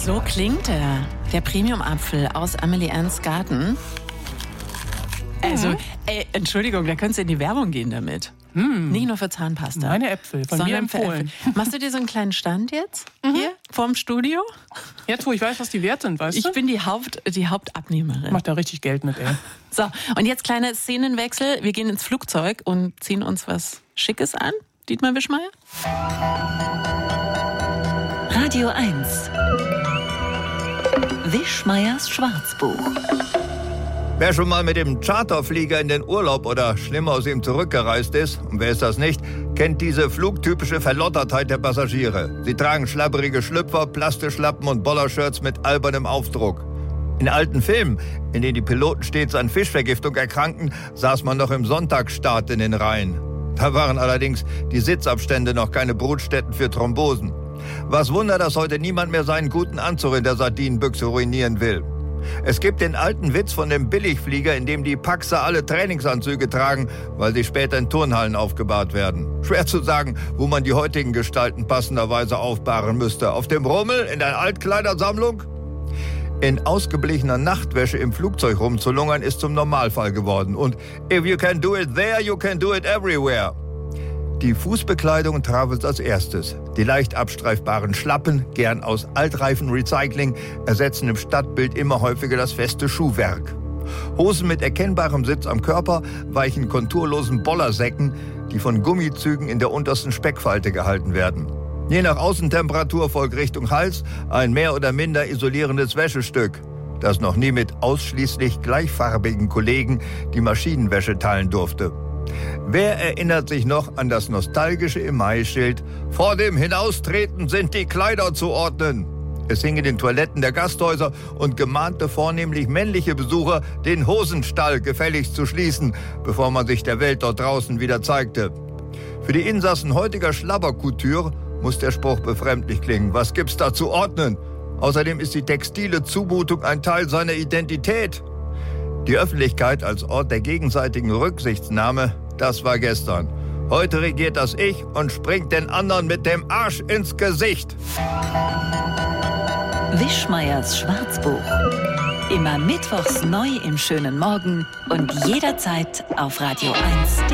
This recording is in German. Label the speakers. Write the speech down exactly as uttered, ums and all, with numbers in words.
Speaker 1: So klingt er, der Premium-Apfel aus Amelie Anns Garten. Also,
Speaker 2: Mhm.
Speaker 1: ey, Entschuldigung, da könntest du in die Werbung gehen damit.
Speaker 2: Hm.
Speaker 1: Nicht nur für Zahnpasta.
Speaker 2: Meine Äpfel, von mir
Speaker 1: sondern für
Speaker 2: empfohlen.
Speaker 1: Äpfel. Machst du dir so einen kleinen Stand jetzt hier vorm Studio?
Speaker 2: Ja, tu, ich weiß, was die wert sind, weißt
Speaker 1: Ich
Speaker 2: du?
Speaker 1: bin die, Haupt, die Hauptabnehmerin.
Speaker 2: Mach da richtig Geld mit, ey.
Speaker 1: So, und jetzt kleiner Szenenwechsel. Wir gehen ins Flugzeug und ziehen uns was Schickes an. Dietmar Wischmeier?
Speaker 3: Radio eins. Wischmeiers Schwarzbuch.
Speaker 4: Wer schon mal mit dem Charterflieger in den Urlaub oder schlimmer aus ihm zurückgereist ist, und wer ist das nicht, kennt diese flugtypische Verlottertheit der Passagiere. Sie tragen schlabberige Schlüpfer, Plastischlappen und Bollershirts mit albernem Aufdruck. In alten Filmen, in denen die Piloten stets an Fischvergiftung erkranken, saß man noch im Sonntagsstaat in den Reihen. Da waren allerdings die Sitzabstände noch keine Brutstätten für Thrombosen. Was Wunder, dass heute niemand mehr seinen guten Anzug in der Sardinenbüchse ruinieren will. Es gibt den alten Witz von dem Billigflieger, in dem die Paxer alle Trainingsanzüge tragen, weil sie später in Turnhallen aufgebahrt werden. Schwer zu sagen, wo man die heutigen Gestalten passenderweise aufbahren müsste. Auf dem Rummel, in der Altkleidersammlung? In ausgeblichener Nachtwäsche im Flugzeug rumzulungern ist zum Normalfall geworden. Und if you can do it there, you can do it everywhere. Die Fußbekleidung traf es als erstes. Die leicht abstreifbaren Schlappen, gern aus Altreifen-Recycling, ersetzen im Stadtbild immer häufiger das feste Schuhwerk. Hosen mit erkennbarem Sitz am Körper weichen konturlosen Bollersäcken, die von Gummizügen in der untersten Speckfalte gehalten werden. Je nach Außentemperatur folgt Richtung Hals ein mehr oder minder isolierendes Wäschestück, das noch nie mit ausschließlich gleichfarbigen Kollegen die Maschinenwäsche teilen durfte. Wer erinnert sich noch an das nostalgische Emailschild: Vor dem Hinaustreten sind die Kleider zu ordnen? Es hing in den Toiletten der Gasthäuser und gemahnte vornehmlich männliche Besucher, den Hosenstall gefälligst zu schließen, bevor man sich der Welt dort draußen wieder zeigte. Für die Insassen heutiger Schlabberkultur muss der Spruch befremdlich klingen. Was gibt's da zu ordnen? Außerdem ist die textile Zumutung ein Teil seiner Identität. Die Öffentlichkeit als Ort der gegenseitigen Rücksichtnahme, das war gestern. Heute regiert das Ich und springt den anderen mit dem Arsch ins Gesicht.
Speaker 3: Wischmeiers Schwarzbuch. Immer mittwochs neu im schönen Morgen und jederzeit auf Radio eins.